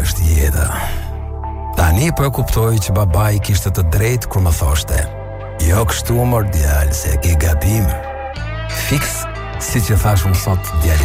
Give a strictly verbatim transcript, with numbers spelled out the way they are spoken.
është jeta. Tani po e kuptoj që babai kishte të drejtë kur më thoshte: "Jo kështu mor djalë, se ke gabim." Fiks si që thash unë sot djali